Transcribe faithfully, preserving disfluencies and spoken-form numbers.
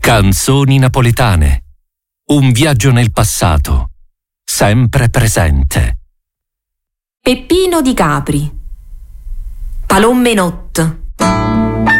Canzoni napoletane. Un viaggio nel passato, sempre presente. Peppino di Capri. Palomme notte.